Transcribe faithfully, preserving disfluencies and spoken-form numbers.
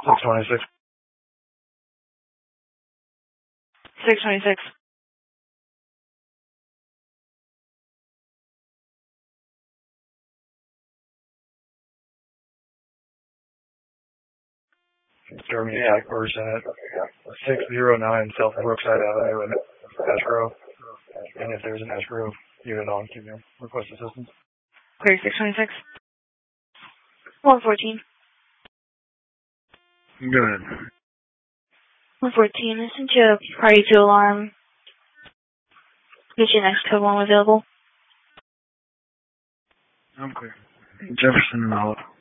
six twenty-six. six twenty-six. Germany headquarters at six oh nine South Brookside Avenue in Ash Grove. And if there's an Ash Grove unit on, can you request assistance? Clear six twenty-six. one fourteen. Go ahead. one fourteen, I sent you a party to alarm. Get you next code one available. I'm clear. Jefferson and Olive.